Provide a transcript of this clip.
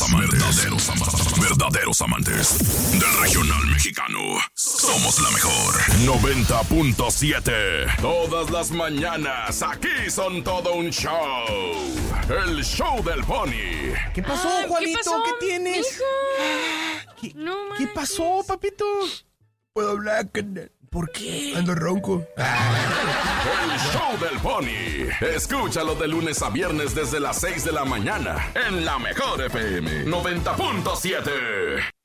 Verdaderos amantes del regional mexicano. Somos la mejor. 90.7. Todas las mañanas aquí son todo un show. El show del pony. ¿Qué pasó, Juanito? ¿Qué pasó, ¿Qué tienes? ¿Qué pasó, papito? ¿Puedo hablar, carnal? ¿Por qué? Ando ronco. El show del pony. Escúchalo de lunes a viernes desde las 6 de la mañana en la mejor FM 90.7.